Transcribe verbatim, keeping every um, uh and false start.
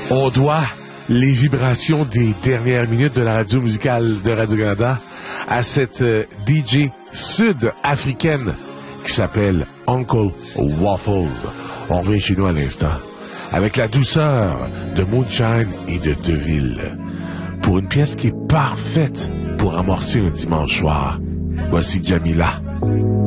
On doit les vibrations des dernières minutes de la radio musicale de Radio-Canada à cette euh, D J sud-africaine qui s'appelle Uncle Waffles. On revient chez nous à l'instant avec la douceur de Moonshine et de Deville pour une pièce qui est parfaite pour amorcer un dimanche soir. Voici Jamila.